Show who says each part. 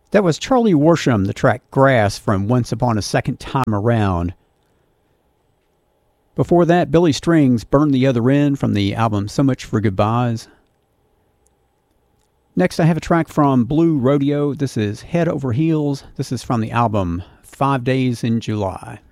Speaker 1: That was Charlie Worsham, the track Grass from Once Upon a Second Time Around. Before that, Billy Strings, Burn the Other End from the album So Much for Goodbyes. Next, I have a track from Blue Rodeo. This is Head Over Heels. This is from the album 5 Days in July.